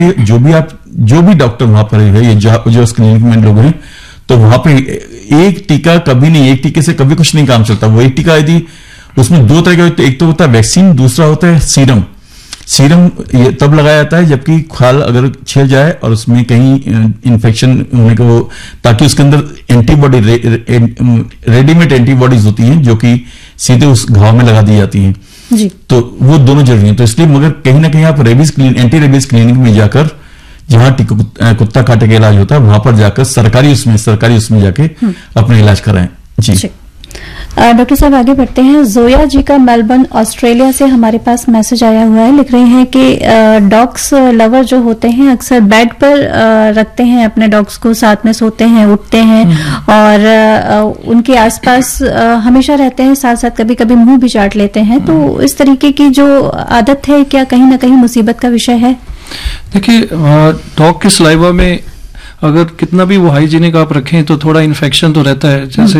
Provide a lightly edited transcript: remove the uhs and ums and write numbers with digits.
जो भी डॉक्टर वहां पर है, ये जो उस क्लिनिक में लोग हैं, तो वहां पे एक टीका कभी नहीं, एक टीके से कभी कुछ नहीं काम चलता। वो एक टीका यदि उसमें दो तरह के होते हैं, एक तो होता है वैक्सीन, दूसरा होता है सीरम। सीरम ये तब लगाया जाता है जबकि खाल अगर छिल जाए और उसमें कहीं इन्फेक्शन होने को, ताकि उसके अंदर एंटीबॉडी, रेडीमेड एंटीबॉडीज होती हैं जो कि सीधे उस घाव में लगा दी जाती हैं जी। तो वो दोनों जरूरी है। तो इसलिए मगर कहीं ना कहीं आप एंटी रेबीज क्लिनिक में जाकर, जहां कुत्ता काटे का इलाज होता है, वहां पर जाकर सरकारी उसमें जाके अपना इलाज कराएं जी। डॉक्टर साहब आगे बढ़ते हैं। जोया जी का मेलबर्न ऑस्ट्रेलिया से हमारे पास मैसेज आया हुआ है। लिख रहे हैं कि डॉग्स लवर जो होते हैं अक्सर बेड पर रखते हैं अपने डॉग्स को, साथ में सोते हैं, उठते हैं और उनके आसपास हमेशा रहते हैं, साथ साथ कभी कभी मुंह भी चाट लेते हैं। तो इस तरीके की जो आदत है, क्या कहीं ना कहीं मुसीबत का विषय है? देखिए, डॉग के सलाइवा में अगर कितना भी वो हाइजीनिक आप रखें तो थोड़ा इन्फेक्शन तो रहता है। जैसे